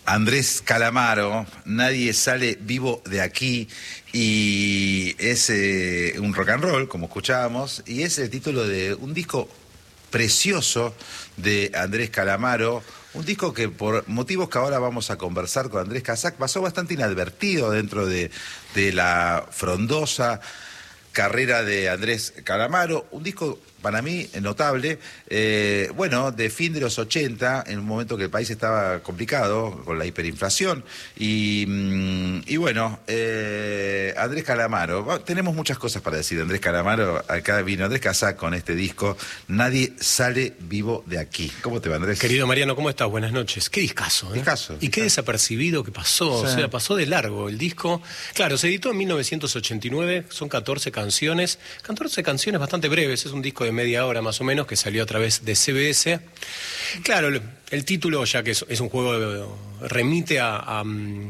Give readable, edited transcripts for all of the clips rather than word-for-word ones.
Andrés Calamaro, Nadie sale vivo de aquí, y es un rock and roll, como escuchábamos, y es el título de un disco precioso de Andrés Calamaro, un disco que por motivos que ahora vamos a conversar con Andrés Casac pasó bastante inadvertido dentro de la frondosa carrera de Andrés Calamaro, un disco para mí notable, de fin de los 80, en un momento que el país estaba complicado con la hiperinflación, y Andrés Calamaro, tenemos muchas cosas para decir de Andrés Calamaro. Acá vino Andrés Casac con este disco, Nadie sale vivo de aquí. ¿Cómo te va, Andrés? Querido Mariano, ¿cómo estás? Buenas noches. Qué discazo, ¿eh? Discazo. Y qué desapercibido que pasó, sí. O sea, pasó de largo el disco. Claro, se editó en 1989, son 14 canciones bastante breves, es un disco de media hora más o menos que salió a través de CBS. Claro, el título, ya que es un juego, remite a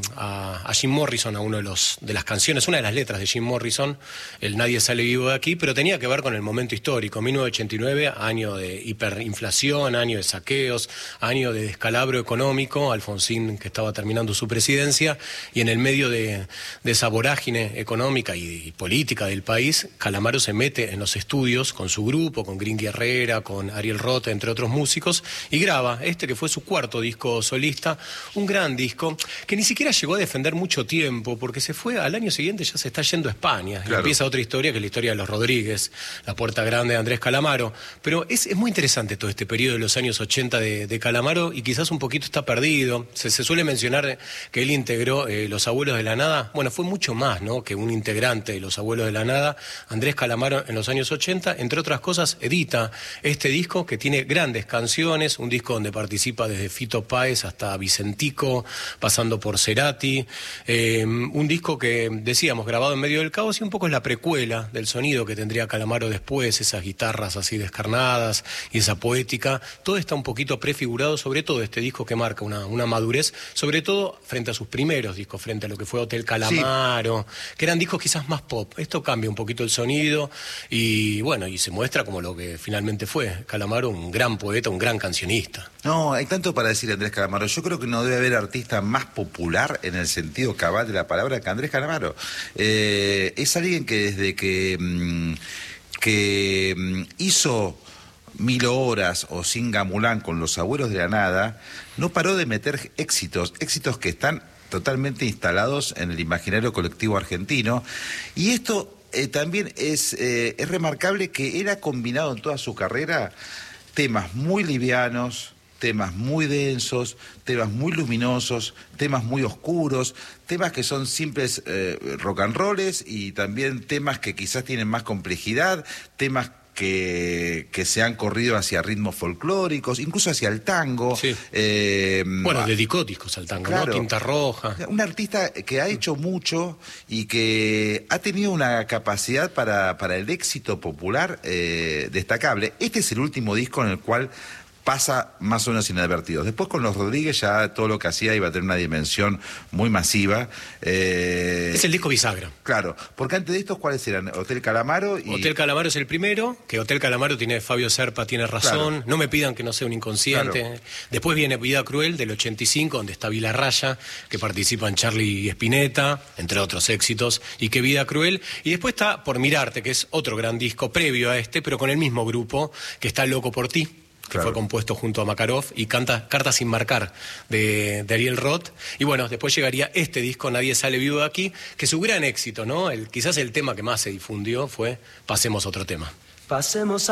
Jim Morrison, a uno de las canciones, una de las letras de Jim Morrison, el Nadie sale vivo de aquí, pero tenía que ver con el momento histórico, 1989, año de hiperinflación, año de saqueos, año de descalabro económico, Alfonsín que estaba terminando su presidencia, y en el medio de esa vorágine económica y política del país, Calamaro se mete en los estudios con su grupo, con Green Herrera, con Ariel Roth, entre otros músicos, y graba que fue su cuarto disco solista, un gran disco que ni siquiera llegó a defender mucho tiempo, porque se fue al año siguiente, ya se está yendo a España, claro. Y empieza otra historia, que es la historia de los Rodríguez, la puerta grande de Andrés Calamaro. Pero es muy interesante todo este periodo de los años 80 de Calamaro, y quizás un poquito está perdido. Se suele mencionar que él integró Los Abuelos de la Nada. Bueno, fue mucho más, ¿no?, que un integrante de Los Abuelos de la Nada. Andrés Calamaro en los años 80, entre otras cosas, edita este disco que tiene grandes canciones, un disco donde participa desde Fito Páez hasta Vicentico, pasando por Cerati, un disco que, decíamos, grabado en medio del caos, y un poco es la precuela del sonido que tendría Calamaro después, esas guitarras así descarnadas y esa poética. Todo está un poquito prefigurado, sobre todo este disco que marca una madurez, sobre todo frente a sus primeros discos, frente a lo que fue Hotel Calamaro, sí, que eran discos quizás más pop. Esto cambia un poquito el sonido y se muestra como lo que finalmente fue Calamaro, un gran poeta, un gran cancionista. No, hay tanto para decir Andrés Calamaro. Yo creo que no debe haber artista más popular en el sentido cabal de la palabra que Andrés Calamaro. Es alguien que desde que hizo 1000 horas o Singa Mulán con Los Abuelos de la Nada, no paró de meter éxitos que están totalmente instalados en el imaginario colectivo argentino. Y esto también es remarcable, que él ha combinado en toda su carrera temas muy livianos, temas muy densos, temas muy luminosos, temas muy oscuros, temas que son simples rock and rolls, y también temas que quizás tienen más complejidad, temas que se han corrido hacia ritmos folclóricos, incluso hacia el tango. Sí. Dedicó discos al tango, claro, ¿no? Tinta Roja. Un artista que ha hecho mucho y que ha tenido una capacidad para el éxito popular destacable. Este es el último disco en el cual pasa más o menos inadvertido. Después con los Rodríguez ya todo lo que hacía iba a tener una dimensión muy masiva. Es el disco bisagra. Claro, porque antes de estos, ¿cuáles eran? Hotel Calamaro y... Hotel Calamaro es el primero, que Hotel Calamaro tiene Fabio Serpa, tiene razón. Claro. No me pidan que no sea un inconsciente. Claro. Después viene Vida Cruel del 85, donde está Vilarraya, que participan Charlie Spinetta, entre otros éxitos, y que Vida Cruel. Y después está Por Mirarte, que es otro gran disco previo a este, pero con el mismo grupo, que está Loco por Ti, que claro, fue compuesto junto a Makarov, y Carta sin marcar de Ariel Roth. Y después llegaría este disco, Nadie sale vivo de aquí, que su gran éxito, ¿no? Quizás el tema que más se difundió fue Pasemos a otro tema. Pasemos